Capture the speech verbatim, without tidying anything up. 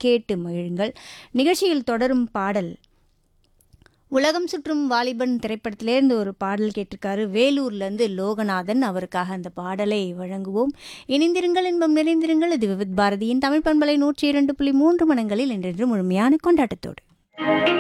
கேட்டு மகிழுங்கள். நிகழ்ச்சியில் தொடரும் பாடல் உலகம் சுற்றும் வாலிபன் திரைப்படத்திலேருந்து ஒரு பாடல் கேட்டிருக்காரு வேலூர்லேருந்து லோகநாதன். அவருக்காக அந்த பாடலை வழங்குவோம். இணைந்திருங்கள், இன்பம் நிறைந்திருங்கள். இது விவித் பாரதியின் தமிழ் பண்பலை நூற்றி இரண்டு புள்ளி மூன்று மணங்களில் என்றென்று முழுமையான கொண்டாட்டத்தோடு.